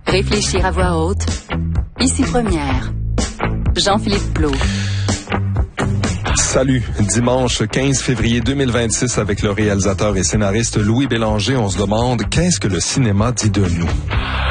Réfléchir à voix haute. Ici Première. Jean-Philippe Plault. Salut, dimanche 15 février 2026 avec le réalisateur et scénariste Louis Bélanger, on se demande qu'est-ce que le cinéma dit de nous.